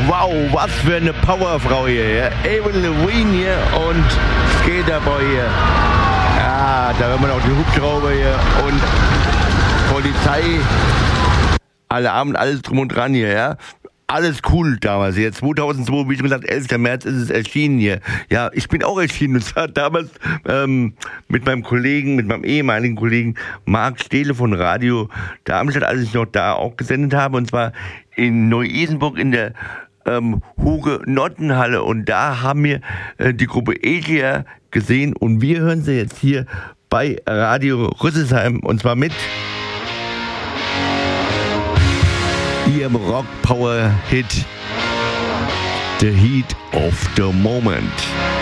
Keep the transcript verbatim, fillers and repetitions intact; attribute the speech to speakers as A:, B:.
A: Wow, was für eine Powerfrau hier, ja. Avril Lavigne hier und Skaterboy hier. Ja, da haben wir noch die Hubschrauber hier und Polizei. Alarm, alles drum und dran hier, ja. Alles cool damals. Jetzt zweitausendzwei, wie schon gesagt, elfter März ist es erschienen hier. Ja, ich bin auch erschienen. Und zwar damals ähm, mit meinem Kollegen, mit meinem ehemaligen Kollegen Marc Stehle von Radio Darmstadt, als ich noch da auch gesendet habe. Und zwar in Neu-Isenburg in der ähm, Huge-Nottenhalle. Und da haben wir äh, die Gruppe Asia gesehen. Und wir hören sie jetzt hier bei Radio Rüsselsheim. Und zwar mit ihrem Rock-Power-Hit The Heat of the Moment.